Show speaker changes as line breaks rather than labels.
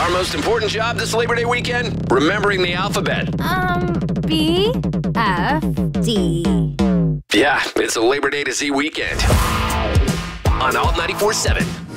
Our most important job this Labor Day weekend? Remembering the alphabet.
B, F, D.
Yeah, it's a Labor Day to Z weekend. On Alt 94.7.